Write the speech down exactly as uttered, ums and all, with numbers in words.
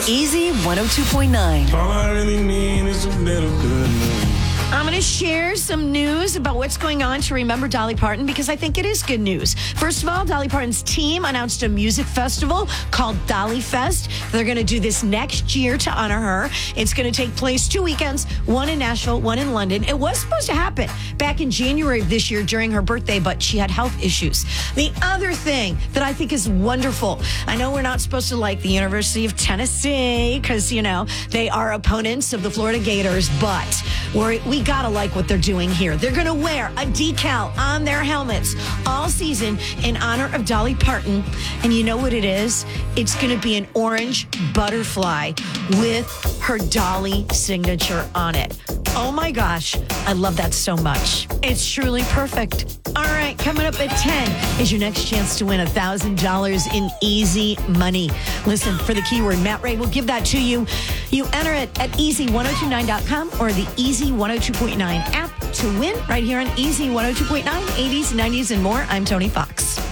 Easy one oh two point nine. All I really need is a little good news. I'm going to share some news about what's going on to remember Dolly Parton because I think it is good news. First of all, Dolly Parton's team announced a music festival called Dolly Fest. They're going to do this next year to honor her. It's going to take place two weekends, one in Nashville, one in London. It was supposed to happen back in January of this year during her birthday, but she had health issues. The other thing that I think is wonderful, I know we're not supposed to like the University of Tennessee because, you know, they are opponents of the Florida Gators, but we're, we got to like what they're doing here. They're going to wear a decal on their helmets all season in honor of Dolly Parton. And you know what it is? It's going to be an orange butterfly with her Dolly signature on it. Oh my gosh, I love that so much. It's truly perfect. All right, coming up at ten is your next chance to win one thousand dollars in easy money. Listen, for the keyword Matt Ray will give that to you. You enter it at easy one oh two nine dot com or the Easy one oh two point nine app to win right here on Easy one oh two point nine, eighties, nineties, and more. I'm Tony Fox.